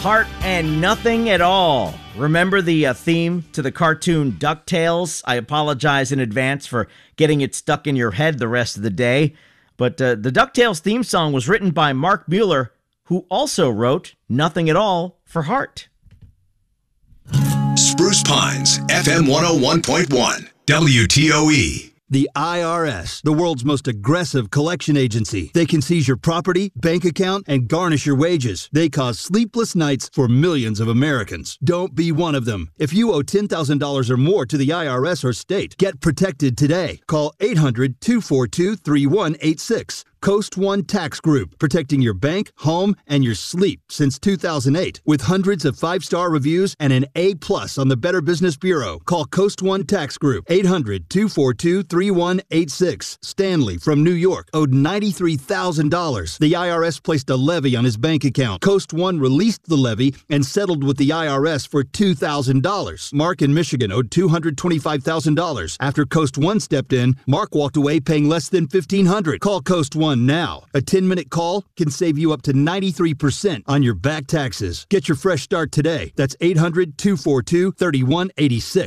Heart and Nothing at All. Remember the theme to the cartoon DuckTales? I apologize in advance for getting it stuck in your head the rest of the day. But the DuckTales theme song was written by Mark Mueller, who also wrote Nothing at All for Heart. Spruce Pines, FM 101.1, WTOE. The IRS, the world's most aggressive collection agency. They can seize your property, bank account, and garnish your wages. They cause sleepless nights for millions of Americans. Don't be one of them. If you owe $10,000 or more to the IRS or state, get protected today. Call 800-242-3186. Coast One Tax Group, protecting your bank, home, and your sleep since 2008. With hundreds of 5-star reviews and an A+ on the Better Business Bureau. Call Coast One Tax Group, 800-242-3186. Stanley from New York owed $93,000. The IRS placed a levy on his bank account. Coast One released the levy and settled with the IRS for $2,000. Mark in Michigan owed $225,000. After Coast One stepped in, Mark walked away paying less than $1,500. Call Coast One now. A 10-minute call can save you up to 93% on your back taxes. Get your fresh start today. That's 800-242-3186.